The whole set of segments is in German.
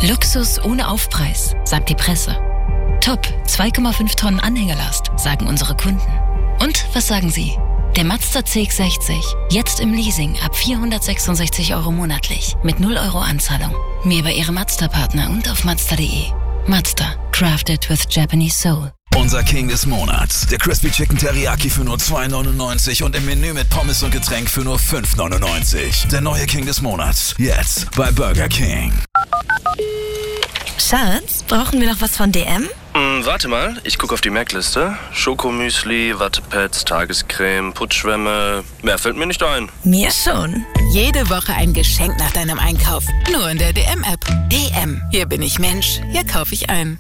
Luxus ohne Aufpreis, sagt die Presse. Top, 2,5 Tonnen Anhängerlast, sagen unsere Kunden. Und was sagen Sie? Der Mazda CX-60, jetzt im Leasing ab 466 € monatlich, mit 0 € Anzahlung. Mehr bei Ihrem Mazda-Partner und auf Mazda.de. Mazda, crafted with Japanese soul. Unser King des Monats, der Crispy Chicken Teriyaki für nur 2,99 und im Menü mit Pommes und Getränk für nur 5,99. Der neue King des Monats, jetzt bei Burger King. Schatz, brauchen wir noch was von DM? Warte mal, ich gucke auf die Merkliste. Schokomüsli, Wattepads, Tagescreme, Putzschwämme. Mehr fällt mir nicht ein. Mir schon. Jede Woche ein Geschenk nach deinem Einkauf. Nur in der DM-App. DM. Hier bin ich Mensch. Hier kaufe ich ein.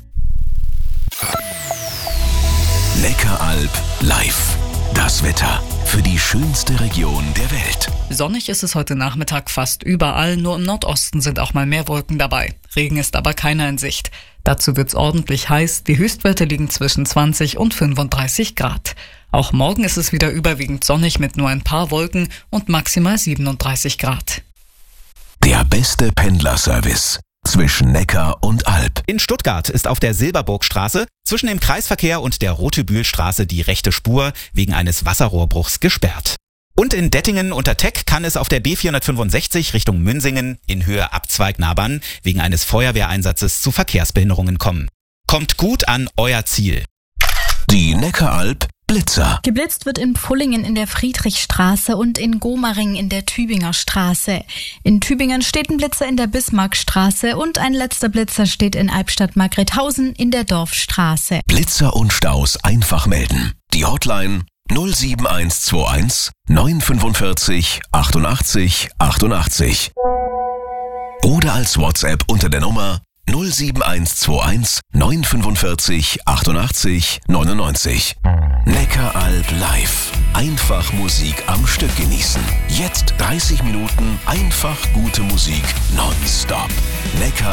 Neckaralb live. Das Wetter für die schönste Region der Welt. Sonnig ist es heute Nachmittag fast überall, nur im Nordosten sind auch mal mehr Wolken dabei. Regen ist aber keiner in Sicht. Dazu wird's ordentlich heiß, die Höchstwerte liegen zwischen 20 und 35 Grad. Auch morgen ist es wieder überwiegend sonnig mit nur ein paar Wolken und maximal 37 Grad. Der beste Pendlerservice zwischen Neckar und Alb. In Stuttgart ist auf der Silberburgstraße zwischen dem Kreisverkehr und der Rote-Bühl-Straße die rechte Spur wegen eines Wasserrohrbruchs gesperrt. Und in Dettingen unter Teck kann es auf der B465 Richtung Münsingen in Höhe Abzweig-Nabern wegen eines Feuerwehreinsatzes zu Verkehrsbehinderungen kommen. Kommt gut an euer Ziel. Die Neckaralb Blitzer. Geblitzt wird in Pfullingen in der Friedrichstraße und in Gomaring in der Tübinger Straße. In Tübingen steht ein Blitzer in der Bismarckstraße und ein letzter Blitzer steht in Albstadt-Margrethausen in der Dorfstraße. Blitzer und Staus einfach melden. Die Hotline 07121 945 88 88. Oder als WhatsApp unter der Nummer 07121 945 88 99. Neckaralb live. Einfach Musik am Stück genießen. Jetzt 30 Minuten einfach gute Musik nonstop. Neckar